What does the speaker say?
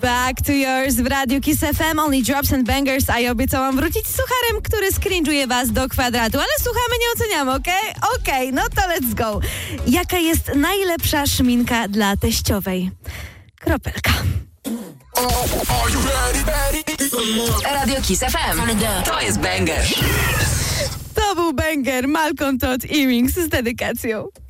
Back to Yours w Radiu Kiss FM, Only Drops and Bangers, a ja obiecałam wrócić z sucharem, który skrinżuje was do kwadratu, ale słuchamy, nie oceniamy, okej? Okej, no to let's go. Jaka jest najlepsza szminka dla teściowej? Kropelka. Radio Kiss FM. To jest banger. To był banger, Malcolm Todd i Wings z dedykacją.